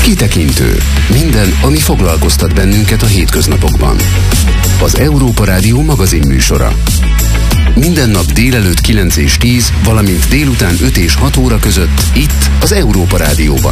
Kitekintő. Minden, ami foglalkoztat bennünket a hétköznapokban. Az Európa Rádió magazin műsora. Minden nap délelőtt 9 és 10, valamint délután 5 és 6 óra között itt az Európa Rádióban.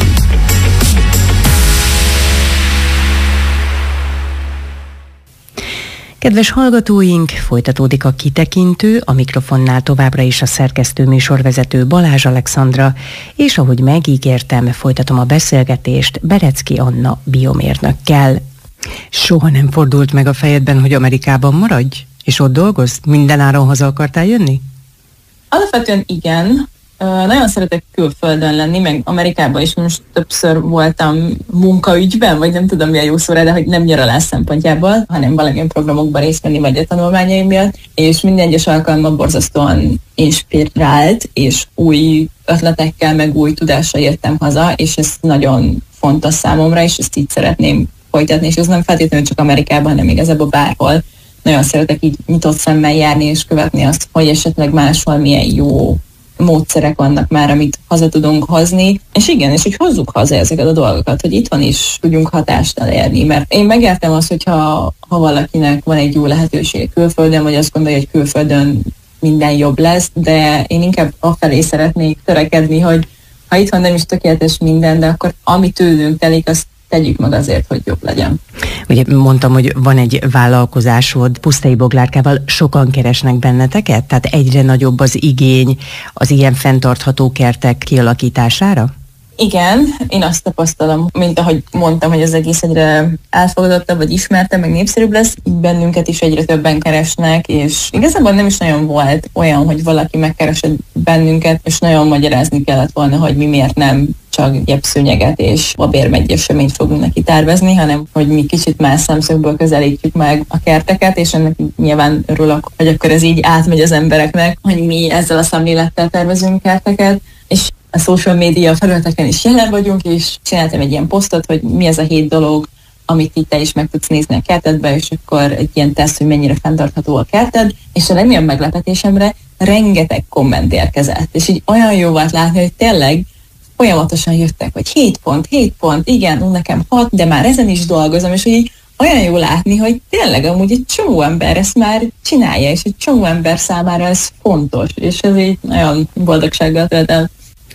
Kedves hallgatóink, folytatódik a Kitekintő, a mikrofonnál továbbra is a szerkesztő műsorvezető Balázs Alexandra, és ahogy megígértem, folytatom a beszélgetést Berecki Anna biomérnökkel. Soha nem fordult meg a fejedben, hogy Amerikában maradj? És ott dolgozz? Mindenáron haza akartál jönni? Alapvetően igen. Nagyon szeretek külföldön lenni, meg Amerikában is most többször voltam munkaügyben, vagy nem tudom mi a jó szó rá, de hogy nem nyaralás szempontjából, hanem valamilyen programokban részt venni, vagy a tanulmányaim miatt, és minden egyes alkalommal borzasztóan inspirált, és új ötletekkel, meg új tudással jöttem haza, és ez nagyon fontos számomra, és ezt így szeretném folytatni, és ez nem feltétlenül csak Amerikában, hanem igazából bárhol. Nagyon szeretek így nyitott szemmel járni, és követni azt, hogy esetleg máshol milyen jó módszerek vannak már, amit haza tudunk hozni, és igen, és hogy hozzuk haza ezeket a dolgokat, hogy itthon is tudjunk hatást elérni, mert én megértem azt, hogyha valakinek van egy jó lehetőség külföldön, vagy azt gondolja, hogy külföldön minden jobb lesz, de én inkább afelé szeretnék törekedni, hogy ha itthon nem is tökéletes minden, de akkor ami tőlünk telik, azt tegyük meg azért, hogy jobb legyen. Ugye mondtam, hogy van egy vállalkozásod, Pusztai Boglárkával, sokan keresnek benneteket? Tehát egyre nagyobb az igény az ilyen fenntartható kertek kialakítására? Igen, én azt tapasztalom, mint ahogy mondtam, hogy az egész egyre elfogadottabb, vagy ismertebb, meg népszerűbb lesz, így bennünket is egyre többen keresnek, és igazából nem is nagyon volt olyan, hogy valaki megkeresett bennünket, és nagyon magyarázni kellett volna, hogy mi miért nem csak gyepszőnyeget és babérmegyeseményt fogunk neki tervezni, hanem hogy mi kicsit más szemszögből közelítjük meg a kerteket, és ennek nyilván örülök, hogy akkor ez így átmegy az embereknek, hogy mi ezzel a szemlélettel tervezünk kerteket, és a social media felületeken is jelen vagyunk, és csináltam egy ilyen posztot, hogy mi ez a 7 dolog, amit itt te is meg tudsz nézni a kertedbe, és akkor egy ilyen teszt, hogy mennyire fenntartható a kerted, és a legnagyobb meglepetésemre rengeteg komment érkezett, és így olyan jó volt látni, hogy tényleg folyamatosan jöttek, hogy 7 pont, igen, nekem 6, de már ezen is dolgozom, és így olyan jó látni, hogy tényleg amúgy egy csomó ember ezt már csinálja, és egy csomó ember számára ez fontos, és ez így nagyon boldogsággal tölt el.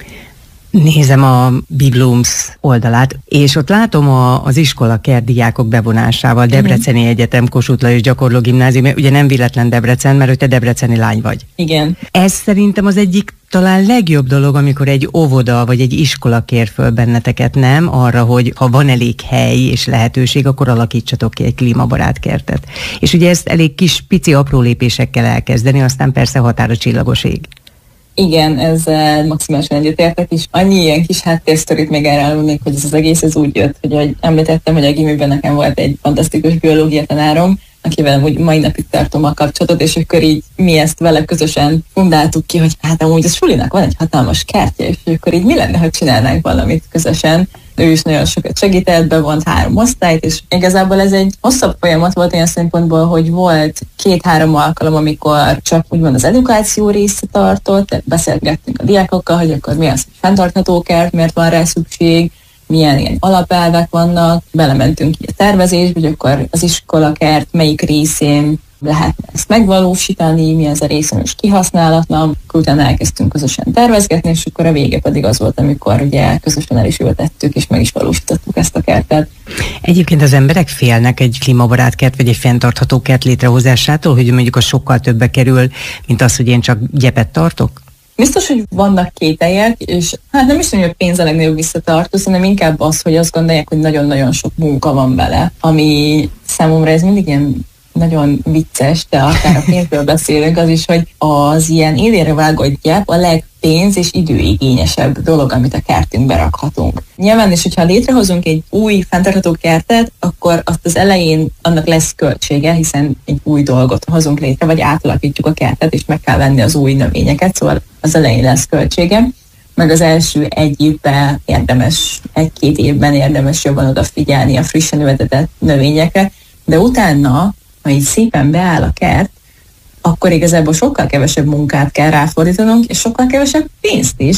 Nézem a Biblooms oldalát, és ott látom az iskolakert diákok bevonásával, Debreceni Egyetem, Kossuth Lajos Gyakorló Gimnázium, ugye nem véletlen Debrecen, mert te debreceni lány vagy. Igen. Ez szerintem az egyik talán legjobb dolog, amikor egy óvoda vagy egy iskola kér föl benneteket, nem? Arra, hogy ha van elég hely és lehetőség, akkor alakítsatok ki egy klímabarát kertet. És ugye ezt elég kis, pici, apró lépésekkel elkezdeni, aztán persze határa csillagos ég. Igen, ezzel maximálisan egyetértek, és annyi ilyen kis háttérsztorit még erre elmondnék, hogy ez az egész ez úgy jött, hogy ahogy említettem, hogy a gimiben nekem volt egy fantasztikus biológia tanárom, akivel úgy mai napig tartom a kapcsolatot, és akkor így mi ezt vele közösen fundáltuk ki, hogy hát amúgy a sulinak van egy hatalmas kertje, és akkor így mi lenne, ha csinálnánk valamit közösen. Ő is nagyon sokat segített, bevont 3 osztályt, és igazából ez egy hosszabb folyamat volt olyan szempontból, hogy volt 2-3 alkalom, amikor csak úgymond az edukáció része tartott, beszélgettünk a diákokkal, hogy akkor mi az, hogy fenntartható kert, miért van rá szükség, milyen ilyen alapelvek vannak, belementünk így a tervezésbe, hogy akkor az iskolakert melyik részén lehet ezt megvalósítani, mi az a részén is kihasználatlan, akkor utána elkezdtünk közösen tervezgetni, és akkor a vége pedig az volt, amikor ugye közösen el is ültettük, és meg is valósítottuk ezt a kertet. Egyébként az emberek félnek egy klímabarát kert, vagy egy fenntartható kert létrehozásától, hogy mondjuk az sokkal többe kerül, mint az, hogy én csak gyepet tartok? Biztos, hogy vannak kételyek, és hát nem is tudom, hogy a pénz a legnagyobb visszatartó, hanem inkább az, hogy azt gondolják, hogy nagyon-nagyon sok munka van vele, ami számomra ez mindig ilyen nagyon vicces, de akár a pénzből beszélünk, az is, hogy az ilyen élére vágott gyep a legpénz- és időigényesebb dolog, amit a kertünkbe rakhatunk. Nyilván, és hogyha létrehozunk egy új fenntartható kertet, akkor azt az elején annak lesz költsége, hiszen egy új dolgot hozunk létre, vagy átalakítjuk a kertet, és meg kell venni az új növényeket, szóval az elején lesz költsége. Meg az első 1 évben érdemes, 1-2 évben érdemes jobban odafigyelni a frissen üvetetett növényekre, de utána, ha így szépen beáll a kert, akkor igazából sokkal kevesebb munkát kell ráfordítanunk, és sokkal kevesebb pénzt is,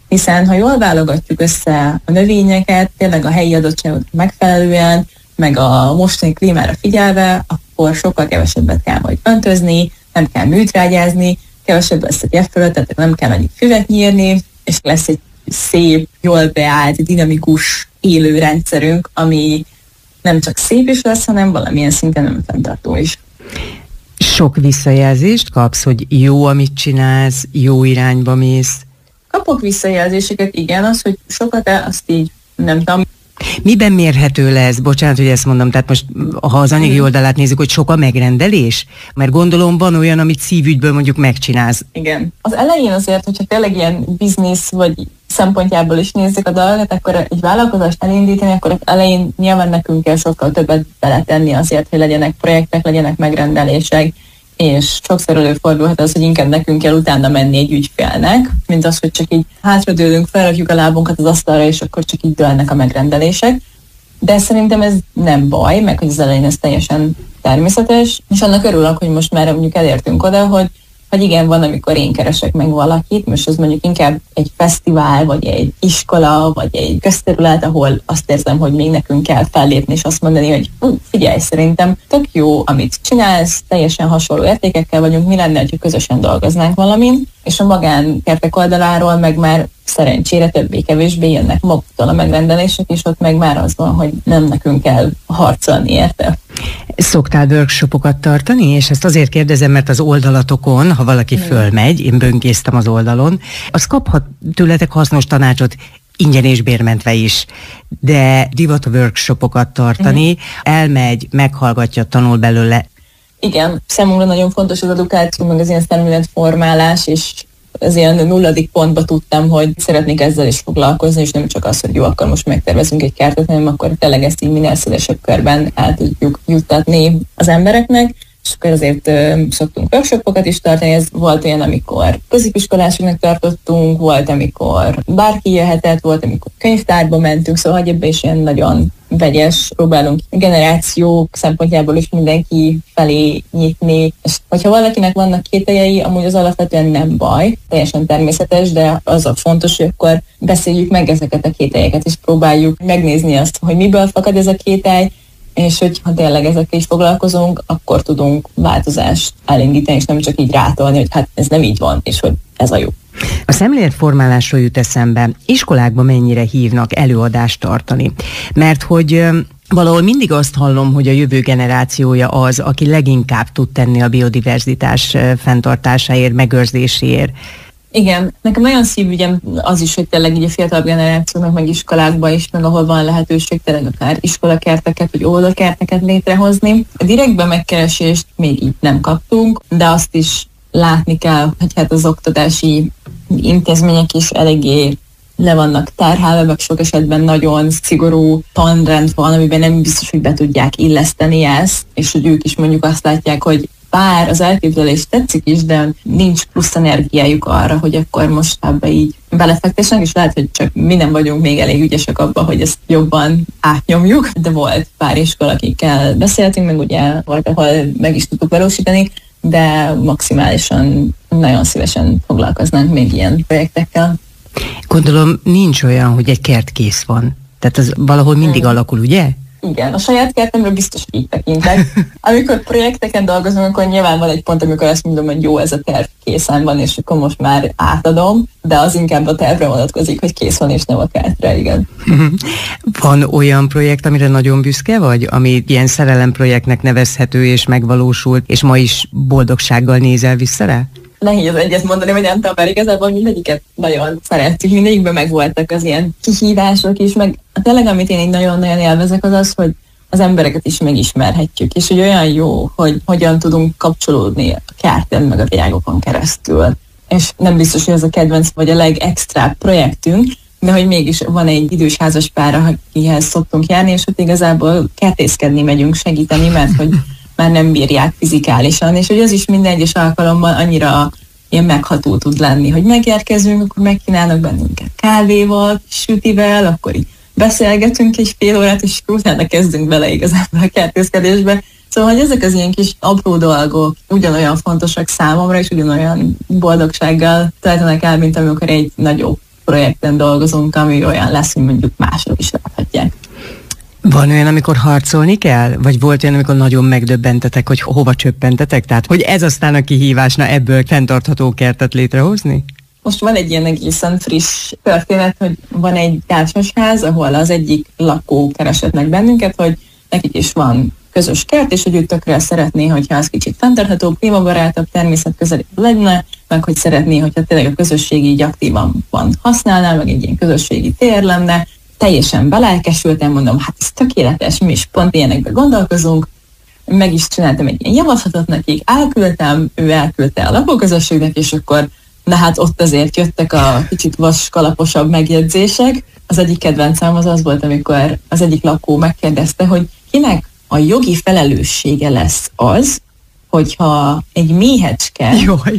Hiszen ha jól válogatjuk össze a növényeket, tényleg a helyi adottságot megfelelően, meg a mostani klímára figyelve, akkor sokkal kevesebbet kell majd öntözni, nem kell műtrágyázni, kevesebb lesz a gyepföld, tehát nem kell annyit füvet nyírni, és lesz egy szép, jól beállt, dinamikus élő rendszerünk, ami nem csak szép is lesz, hanem valamilyen szinten önfenntartó is. Sok visszajelzést kapsz, hogy jó, amit csinálsz, jó irányba mész? Kapok visszajelzéseket, igen, az, hogy sokat azt így nem tudom. Miben mérhető lesz? Bocsánat, hogy ezt mondom, tehát most ha az anyagi oldalát nézzük, hogy sok a megrendelés? Mert gondolom van olyan, amit szívügyből mondjuk megcsinálsz. Igen. Az elején azért, hogyha tényleg ilyen biznisz vagy szempontjából is nézzük a dolgot, akkor egy vállalkozást elindítani, akkor az elején nyilván nekünk kell sokkal többet beletenni azért, hogy legyenek projektek, legyenek megrendelések, és sokszor előfordulhat az, hogy inkább nekünk kell utána menni egy ügyfélnek, mint az, hogy csak így hátradőlünk, felrakjuk a lábunkat az asztalra, és akkor csak így dőlnek a megrendelések. De szerintem ez nem baj, meg hogy az elején ez teljesen természetes, és annak örülök, hogy most már mondjuk elértünk oda, hogy igen, van, amikor én keresek meg valakit, most ez mondjuk inkább egy fesztivál, vagy egy iskola, vagy egy közterület, ahol azt érzem, hogy még nekünk kell fellépni, és azt mondani, hogy figyelj, szerintem tök jó, amit csinálsz, teljesen hasonló értékekkel vagyunk, mi lenne, hogyha közösen dolgoznánk valamin, és a magánkertek oldaláról meg már szerencsére többé-kevésbé jönnek maguktól a megrendelések, és ott meg már az van, hogy nem nekünk kell harcolni érte. Szoktál workshopokat tartani? És ezt azért kérdezem, mert az oldalatokon, ha valaki fölmegy, én böngésztem az oldalon, az kaphat tőletek hasznos tanácsot, ingyen és bérmentve is, de divat workshopokat tartani, elmegy, meghallgatja, tanul belőle. Igen, számunkra nagyon fontos az edukáció, meg az ilyen szemléletformálás, és az ilyen 0. pontba tudtam, hogy szeretnék ezzel is foglalkozni, és nem csak az, hogy jó, akkor most megtervezünk egy kertet, hanem akkor tényleg ezt így minél szélesebb körben el tudjuk juttatni az embereknek, és akkor azért szoktunk workshopokat is tartani, ez volt olyan, amikor középiskolásoknak tartottunk, volt, amikor bárki jöhetett, volt, amikor könyvtárba mentünk, szóval hogy ebben is ilyen nagyon vegyes, próbálunk generációk szempontjából is mindenki felé nyitni, és hogyha valakinek vannak kételjei, amúgy az alapvetően nem baj, teljesen természetes, de az a fontos, hogy akkor beszéljük meg ezeket a kételyeket, és próbáljuk megnézni azt, hogy miből fakad ez a kételj, és hogyha tényleg ezekkel is foglalkozunk, akkor tudunk változást elindítani, és nem csak így rátolni, hogy hát ez nem így van, és hogy ez a jó. A szemléletformálásról jut eszembe, iskolákban mennyire hívnak előadást tartani? Mert hogy valahol mindig azt hallom, hogy a jövő generációja az, aki leginkább tud tenni a biodiverzitás fenntartásáért, megőrzéséért. Igen, nekem nagyon szívügyem az is, hogy tényleg így a fiatal generációnak meg iskolákba is, meg ahol van lehetőség tényleg akár iskolakerteket, vagy óvodakerteket létrehozni. A direktbe megkeresést még így nem kaptunk, de azt is látni kell, hogy hát az oktatási intézmények is eléggé le vannak terhelve, meg sok esetben nagyon szigorú tanrend van, amiben nem biztos, hogy be tudják illeszteni ezt, és hogy ők is mondjuk azt látják, hogy bár az elképzelés tetszik is, de nincs plusz energiájuk arra, hogy akkor most ebbe így belefektessenek, és lehet, hogy csak mi nem vagyunk még elég ügyesek abban, hogy ezt jobban átnyomjuk, de volt pár iskola, akikkel beszéltünk, meg ugye volt, ahol meg is tudtuk valósítani, de maximálisan nagyon szívesen foglalkoznánk még ilyen projektekkel. Gondolom nincs olyan, hogy egy kert kész van. Tehát az valahol mindig alakul, ugye? Igen, a saját kertemről biztos, hogy így tekintek. Amikor projekteken dolgozom, akkor nyilván van egy pont, amikor azt mondom, hogy jó, ez a terv készen van, és akkor most már átadom, de az inkább a tervre vonatkozik, hogy kész van, és nem a kertre, igen. Van olyan projekt, amire nagyon büszke vagy, ami ilyen szerelemprojektnek nevezhető és megvalósult, és ma is boldogsággal nézel vissza rá? Nehéz egyet mondani, hogy nem tudom, mert igazából mindegyiket nagyon szerettük, mindegyikben megvoltak az ilyen kihívások is, meg tényleg, amit én így nagyon-nagyon élvezek, az az, hogy az embereket is megismerhetjük, és hogy olyan jó, hogy hogyan tudunk kapcsolódni a kerten, meg a virágokon keresztül. És nem biztos, hogy ez a kedvenc, vagy a legextrább projektünk, de hogy mégis van egy idős házas pár, akihez szoktunk járni, és ott igazából kertészkedni megyünk segíteni, mert hogy már nem bírják fizikálisan, és hogy az is minden egyes alkalommal annyira ilyen megható tud lenni, hogy megérkezünk, akkor megkínálnak bennünket kávéval, sütivel, akkor így beszélgetünk egy fél órát, és utána kezdünk bele igazából a kertészkedésbe. Szóval, hogy ezek az ilyen kis apró dolgok ugyanolyan fontosak számomra, és ugyanolyan boldogsággal töltenek el, mint amikor egy nagyobb projekten dolgozunk, ami olyan lesz, hogy mondjuk mások is láthatják. Van olyan, amikor harcolni kell? Vagy volt olyan, amikor nagyon megdöbbentetek, hogy hova csöppentetek? Tehát, hogy ez aztán a kihívásna ebből fenntartható kertet létrehozni? Most van egy ilyen egészen friss történet, hogy van egy társasház, ahol az egyik lakó keresett meg bennünket, hogy nekik is van közös kert, és hogy ő tökre szeretné, hogyha az kicsit fenntartható, klímabarátabb, természetközelebb lenne, meg hogy szeretné, hogyha tényleg a közösség így aktívan használná, meg egy ilyen közösségi tér lenne. Teljesen belelkesültem, mondom, hát ez tökéletes, mi is pont ilyenekben gondolkozunk. Meg is csináltam egy ilyen javaslatot nekik, elküldtem, ő elküldte a lakóközösségnek, és akkor hát ott azért jöttek a kicsit vaskalaposabb megjegyzések. Az egyik kedvencem az volt, amikor az egyik lakó megkérdezte, hogy kinek a jogi felelőssége lesz az, hogyha egy méhecske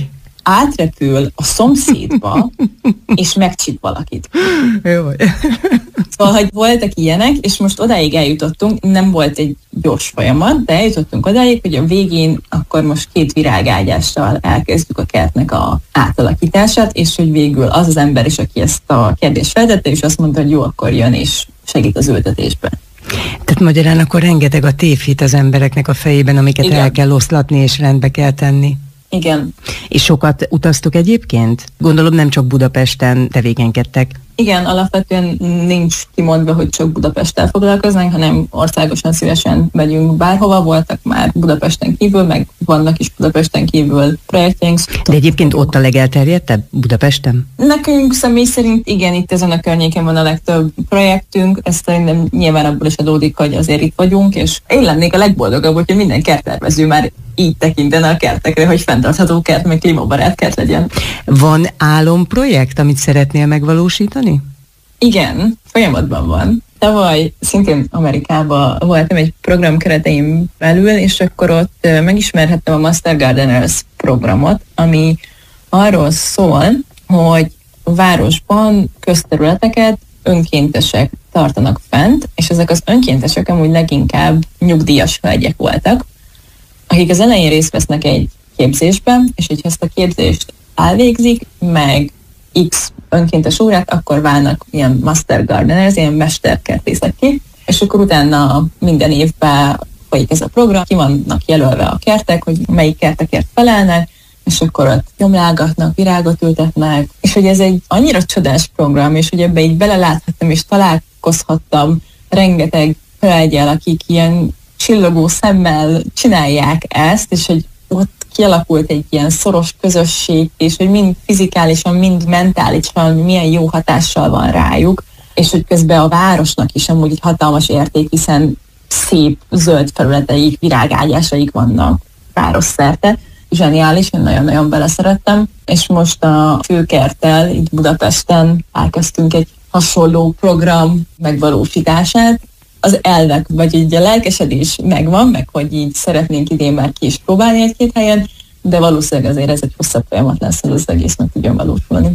átrepül a szomszédba, és megcsip valakit. Jaj. Szóval, hogy voltak ilyenek, és most odáig eljutottunk, nem volt egy gyors folyamat, de eljutottunk odáig, hogy a végén akkor most 2 virágágyással elkezdjük a kertnek a átalakítását, és hogy végül az ember is, aki ezt a kérdést feltette, és azt mondta, hogy jó, akkor jön és segít az ültetésben. Tehát magyarán akkor rengeteg a tévhit az embereknek a fejében, amiket igen, el kell oszlatni és rendbe kell tenni. Igen. És sokat utaztuk egyébként? Gondolom nem csak Budapesten tevékenykedtek. Igen, alapvetően nincs kimondva, hogy csak Budapesttel foglalkoznánk, hanem országosan szívesen megyünk bárhova, voltak már Budapesten kívül, meg vannak is Budapesten kívül projektjeink. De egyébként ott a legelterjedtebb Budapesten? Nekünk személy szerint igen, itt ezen a környéken van a legtöbb projektünk, ez szerintem nyilván abból is adódik, hogy azért itt vagyunk, és én lennék a legboldogabb, hogyha minden kerttervező már így tekintene a kertekre, hogy fenntartható kert, meg klímabarát kert legyen. Van álomprojekt, amit szeretnél megvalósítani? Igen, folyamatban van. Tavaly szintén Amerikában voltam egy program keretein belül, és akkor ott megismerhettem a Master Gardeners programot, ami arról szól, hogy a városban közterületeket önkéntesek tartanak fent, és ezek az önkéntesek amúgy leginkább nyugdíjas hölgyek voltak, akik az elején részt vesznek egy képzésben, és hogyha ezt a képzést elvégzik, meg X önkéntes órát, akkor válnak ilyen Master Gardeners, ilyen mesterkertészekké, és akkor utána minden évben folyik ez a program, ki vannak jelölve a kertek, hogy melyik kertekért felelnek, és akkor ott gyomlálgatnak, virágot ültetnek, és hogy ez egy annyira csodás program, és hogy ebbe így beleláthattam, és találkozhattam rengeteg hölgyel, akik ilyen csillogó szemmel csinálják ezt, és hogy ott kialakult egy ilyen szoros közösség, és hogy mind fizikálisan, mind mentálisan milyen jó hatással van rájuk, és hogy közben a városnak is amúgy egy hatalmas érték, hiszen szép zöld felületeik, virágágyásaik vannak városszerte. Zseniális, én nagyon-nagyon beleszerettem, és most a Főkerttel itt Budapesten elkezdtünk egy hasonló program megvalósítását. Az elvek, vagy így a lelkesedés megvan, meg hogy így szeretnénk idén már ki is próbálni 1-2 helyen, de valószínűleg azért ez egy hosszabb folyamat lesz, hogy az egész meg tudjon valósulni.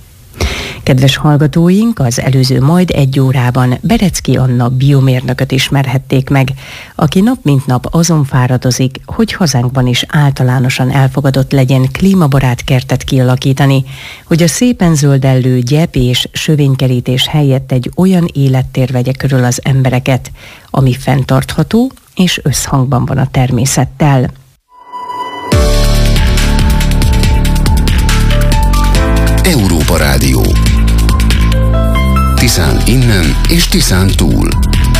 Kedves hallgatóink, az előző majd 1 órában Berecki Anna biomérnököt ismerhették meg, aki nap mint nap azon fáradozik, hogy hazánkban is általánosan elfogadott legyen klímabarát kertet kialakítani, hogy a szépen zöldellő gyep és sövénykerítés helyett egy olyan élettér vegye körül az embereket, ami fenntartható és összhangban van a természettel. Európa Rádió. Tiszán innen és Tiszán túl.